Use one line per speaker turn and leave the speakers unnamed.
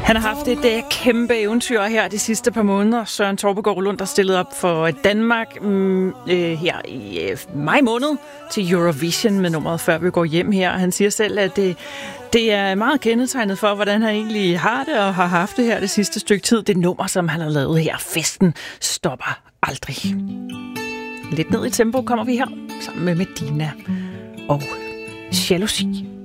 Han har haft et kæmpe eventyr her de sidste par måneder. Søren Torpegaard Lund, der stillede op for Danmark her i maj måned til Eurovision med nummeret Før vi går hjem her. Han siger selv, at det er meget kendetegnet for, hvordan han egentlig har det og har haft det her det sidste stykke tid. Det nummer, som han har lavet her, Festen stopper aldrig. Lidt ned i tempo kommer vi her sammen med Medina og Jalousi.